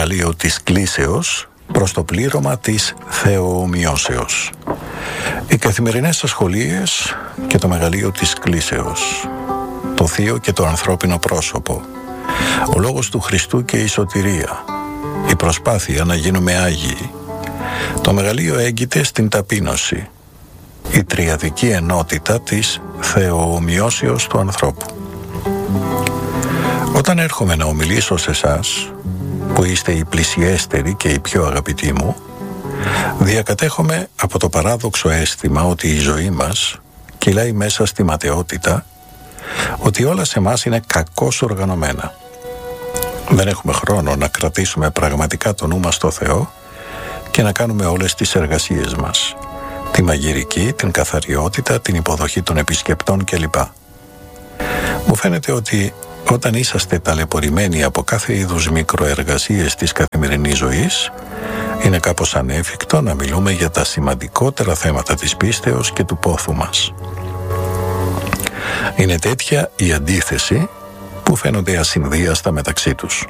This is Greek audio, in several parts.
μεγαλείο της κλίσεως προς το πλήρωμα της θεοομοιώσεως. Οι καθημερινές ασχολίες και το μεγαλείο της κλίσεως, το θείο και το ανθρώπινο πρόσωπο, ο λόγος του Χριστού και η σωτηρία, η προσπάθεια να γίνουμε Άγιοι. Το μεγαλείο έγκυται στην ταπείνωση, η τριαδική ενότητα της θεοομοιώσεως του ανθρώπου. Όταν έρχομαι να ομιλήσω σε εσάς, που είστε οι πλησιέστεροι και οι πιο αγαπητοί μου, διακατέχομαι από το παράδοξο αίσθημα ότι η ζωή μας κυλάει μέσα στη ματαιότητα, ότι όλα σε μας είναι κακώς οργανωμένα. Δεν έχουμε χρόνο να κρατήσουμε πραγματικά το νου μας στο Θεό και να κάνουμε όλες τις εργασίες μας, τη μαγειρική, την καθαριότητα, την υποδοχή των επισκεπτών κλπ. Μου φαίνεται ότι όταν είσαστε ταλαιπωρημένοι από κάθε είδους μικροεργασίες της καθημερινής ζωής, είναι κάπως ανέφικτο να μιλούμε για τα σημαντικότερα θέματα της πίστεως και του πόθου μας. Είναι τέτοια η αντίθεση που φαίνονται ασυνδίαστα μεταξύ τους.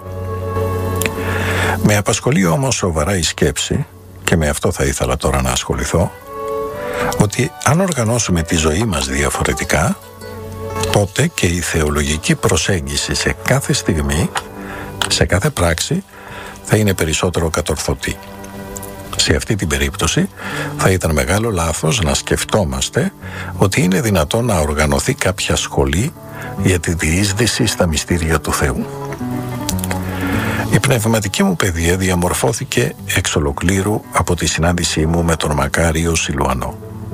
Με απασχολεί όμως σοβαρά η σκέψη, και με αυτό θα ήθελα τώρα να ασχοληθώ, ότι αν οργανώσουμε τη ζωή μας διαφορετικά, τότε και η θεολογική προσέγγιση σε κάθε στιγμή, σε κάθε πράξη, θα είναι περισσότερο κατορθωτή. Σε αυτή την περίπτωση θα ήταν μεγάλο λάθος να σκεφτόμαστε ότι είναι δυνατόν να οργανωθεί κάποια σχολή για τη διείσδυση στα μυστήρια του Θεού. Η πνευματική μου παιδεία διαμορφώθηκε εξ ολοκλήρου από τη συνάντησή μου με τον μακάριο Σιλουανό.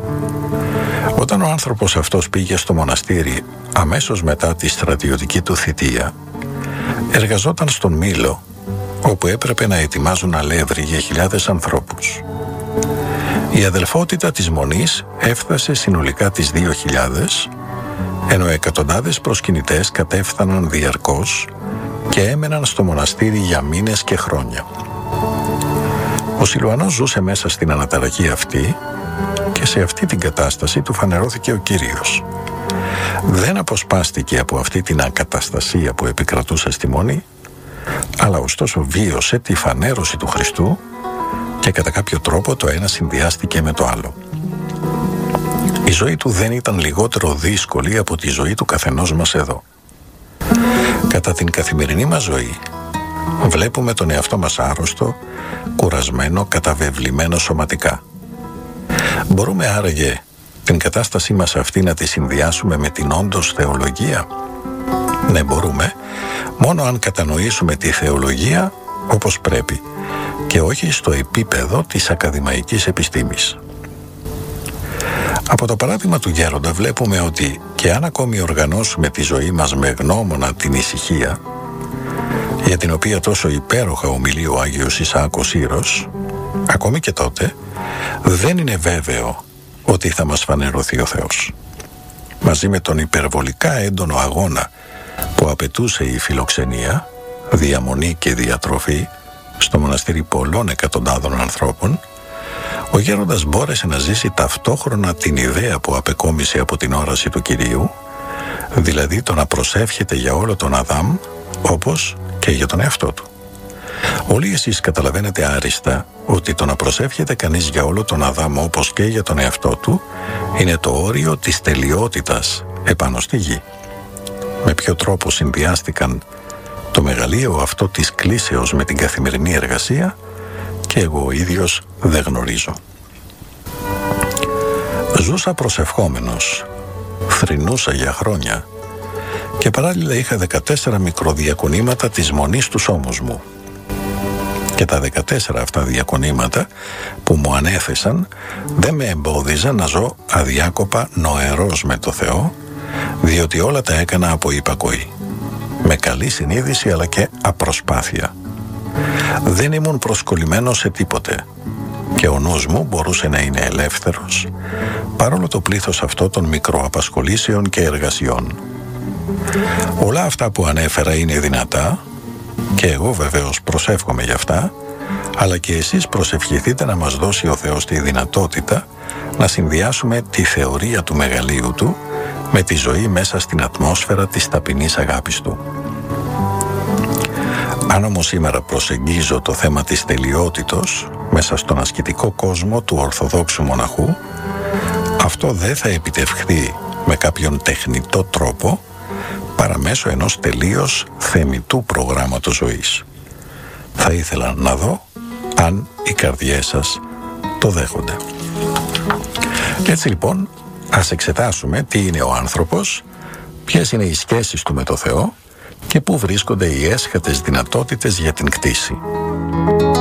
Όταν ο άνθρωπος αυτός πήγε στο μοναστήρι αμέσως μετά τη στρατιωτική του θητεία, εργαζόταν στον Μήλο, όπου έπρεπε να ετοιμάζουν αλεύρι για χιλιάδες ανθρώπους. Η αδελφότητα της Μονής έφτασε συνολικά τις 2.000, ενώ εκατοντάδες προσκυνητές κατέφθαναν διαρκώς και έμεναν στο μοναστήρι για μήνες και χρόνια. Ο Σιλουανός ζούσε μέσα στην αναταραχή αυτή και σε αυτή την κατάσταση του φανερώθηκε ο Κύριος. Δεν αποσπάστηκε από αυτή την ακαταστασία που επικρατούσε στη Μονή, αλλά ωστόσο βίωσε τη φανέρωση του Χριστού και κατά κάποιο τρόπο το ένα συνδυάστηκε με το άλλο. Η ζωή του δεν ήταν λιγότερο δύσκολη από τη ζωή του καθενός μας εδώ. Κατά την καθημερινή μας ζωή βλέπουμε τον εαυτό μας άρρωστο, κουρασμένο, καταβεβλημένο σωματικά. Μπορούμε άραγε την κατάστασή μας αυτή να τη συνδυάσουμε με την όντως θεολογία? Ναι, μπορούμε, μόνο αν κατανοήσουμε τη θεολογία όπως πρέπει και όχι στο επίπεδο της ακαδημαϊκής επιστήμης. Από το παράδειγμα του Γέροντα βλέπουμε ότι και αν ακόμη οργανώσουμε τη ζωή μας με γνώμονα την ησυχία, για την οποία τόσο υπέροχα ομιλεί ο Άγιος Ισαάκος Ήρος, ακόμη και τότε δεν είναι βέβαιο ότι θα μας φανερωθεί ο Θεός. Μαζί με τον υπερβολικά έντονο αγώνα που απαιτούσε η φιλοξενία, διαμονή και διατροφή στο μοναστήρι πολλών εκατοντάδων ανθρώπων, ο Γέροντας μπόρεσε να ζήσει ταυτόχρονα την ιδέα που απεκόμισε από την όραση του Κυρίου, δηλαδή το να προσεύχεται για όλο τον Αδάμ όπως και για τον εαυτό του. Όλοι εσείς καταλαβαίνετε άριστα ότι το να προσεύχεται κανείς για όλο τον Αδάμ όπως και για τον εαυτό του είναι το όριο της τελειότητας επάνω στη γη. Με ποιο τρόπο συνδυάστηκαν το μεγαλείο αυτό της κλίσεως με την καθημερινή εργασία, και εγώ ο ίδιος δεν γνωρίζω. Ζούσα προσευχόμενος, θρηνούσα για χρόνια και παράλληλα είχα 14 μικροδιακονήματα της Μονής τους ώμους μου. Και τα 14 αυτά διακονήματα που μου ανέθεσαν δεν με εμπόδιζαν να ζω αδιάκοπα νοερός με το Θεό, διότι όλα τα έκανα από υπακοή, με καλή συνείδηση αλλά και απροσπάθεια. Δεν ήμουν προσκολλημένος σε τίποτε και ο νους μου μπορούσε να είναι ελεύθερος παρόλο το πλήθος αυτό των μικροαπασχολήσεων και εργασιών. Όλα αυτά που ανέφερα είναι δυνατά και εγώ βεβαίως προσεύχομαι γι' αυτά, αλλά και εσείς προσευχηθείτε να μας δώσει ο Θεός τη δυνατότητα να συνδυάσουμε τη θεωρία του μεγαλείου Του με τη ζωή μέσα στην ατμόσφαιρα της ταπεινής αγάπης Του. Αν όμως σήμερα προσεγγίζω το θέμα της τελειότητος μέσα στον ασκητικό κόσμο του Ορθοδόξου μοναχού, αυτό δεν θα επιτευχθεί με κάποιον τεχνητό τρόπο παρά μέσω ενός τελείως θεμιτού προγράμματος ζωής. Θα ήθελα να δω αν οι καρδιές σας το δέχονται. Έτσι λοιπόν, ας εξετάσουμε τι είναι ο άνθρωπος, ποιες είναι οι σχέσεις του με το Θεό και πού βρίσκονται οι έσχατες δυνατότητες για την κτήση.